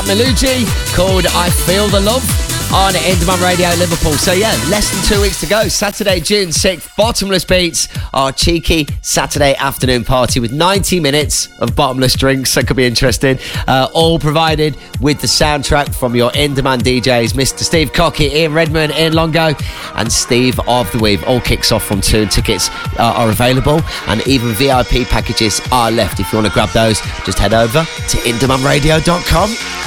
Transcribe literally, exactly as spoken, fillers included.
Meluji, called I Feel the Love on Indie Radio Liverpool. So yeah, less than two weeks to go. Saturday, June sixth, Bottomless Beats, our cheeky Saturday afternoon party with ninety minutes of bottomless drinks. That could be interesting. Uh, all provided with the soundtrack from your in-demand D Js, Mister Steve Cocky, Ian Redmond, Ian Longo, and Steve of the Weave. All kicks off from two. Tickets uh, are available, and even V I P packages are left. If you want to grab those, just head over to indie man radio dot com.